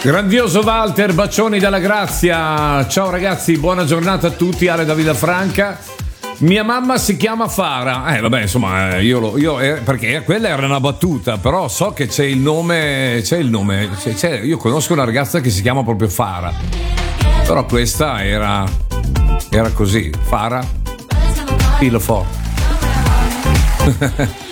Grandioso Walter, bacioni dalla Grazia. Ciao ragazzi, buona giornata a tutti. Ale da Villafranca. Mia mamma si chiama Fara. Vabbè, insomma, perché quella era una battuta, però so che c'è il nome. Io conosco una ragazza che si chiama proprio Fara. Però questa era così, Fara Pilofo.